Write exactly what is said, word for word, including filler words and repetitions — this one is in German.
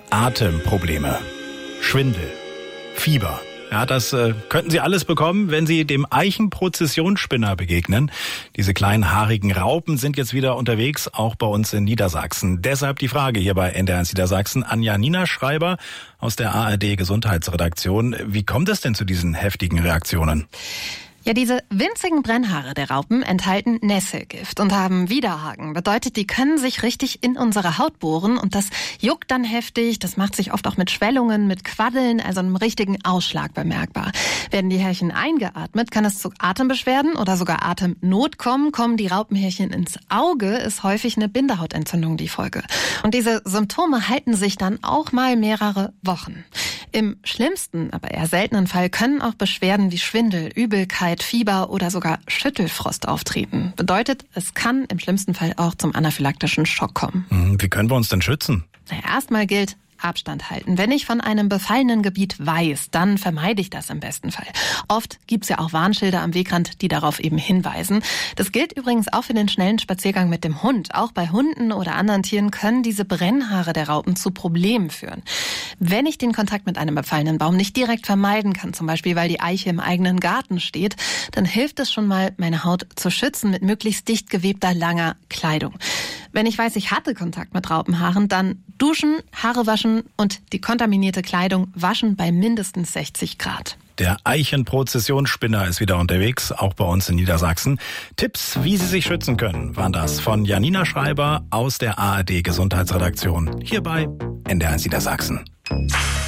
Atemprobleme, Schwindel, Fieber. Ja, das äh, könnten Sie alles bekommen, wenn Sie dem Eichenprozessionsspinner begegnen. Diese kleinen haarigen Raupen sind jetzt wieder unterwegs, auch bei uns in Niedersachsen. Deshalb die Frage hier bei N D R eins Niedersachsen an Janina Schreiber aus der A R D Gesundheitsredaktion. Wie kommt es denn zu diesen heftigen Reaktionen? Ja, diese winzigen Brennhaare der Raupen enthalten Nesselgift und haben Widerhaken. Bedeutet, die können sich richtig in unsere Haut bohren und das juckt dann heftig. Das macht sich oft auch mit Schwellungen, mit Quaddeln, also einem richtigen Ausschlag bemerkbar. Werden die Härchen eingeatmet, kann es zu Atembeschwerden oder sogar Atemnot kommen. Kommen die Raupenhärchen ins Auge, ist häufig eine Bindehautentzündung die Folge. Und diese Symptome halten sich dann auch mal mehrere Wochen. Im schlimmsten, aber eher seltenen Fall können auch Beschwerden wie Schwindel, Übelkeit, Fieber oder sogar Schüttelfrost auftreten. Bedeutet, es kann im schlimmsten Fall auch zum anaphylaktischen Schock kommen. Wie können wir uns denn schützen? Na, erstmal gilt, Abstand halten. Wenn ich von einem befallenen Gebiet weiß, dann vermeide ich das im besten Fall. Oft gibt's ja auch Warnschilder am Wegrand, die darauf eben hinweisen. Das gilt übrigens auch für den schnellen Spaziergang mit dem Hund. Auch bei Hunden oder anderen Tieren können diese Brennhaare der Raupen zu Problemen führen. Wenn ich den Kontakt mit einem befallenen Baum nicht direkt vermeiden kann, zum Beispiel weil die Eiche im eigenen Garten steht, dann hilft es schon mal, meine Haut zu schützen mit möglichst dicht gewebter, langer Kleidung. Wenn ich weiß, ich hatte Kontakt mit Raupenhaaren, dann duschen, Haare waschen und die kontaminierte Kleidung waschen bei mindestens sechzig Grad. Der Eichenprozessionsspinner ist wieder unterwegs, auch bei uns in Niedersachsen. Tipps, wie Sie sich schützen können, waren das von Janina Schreiber aus der A R D Gesundheitsredaktion hier bei N D R eins Niedersachsen.